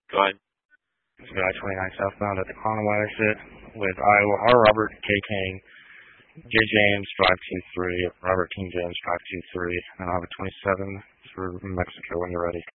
Go ahead. This is I-29 southbound at the Conway exit with Iowa R. Robert K. King, J. James, drive 23, Robert King James, drive 23, and I'll have a 27 through Mexico when you're ready.